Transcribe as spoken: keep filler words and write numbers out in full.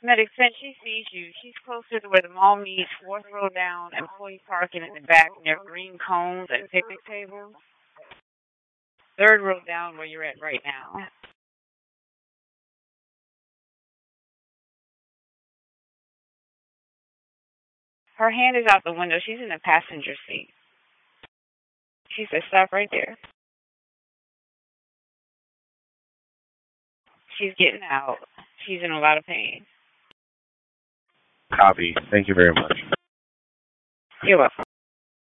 Medic said she sees you. She's closer to where the mall meets, fourth row down, employee parking in the back near green cones and picnic tables. Third row down where you're at right now. Her hand is out the window. She's in the passenger seat. She said, stop right there. She's getting out. She's in a lot of pain. Copy. Thank you very much. You're welcome.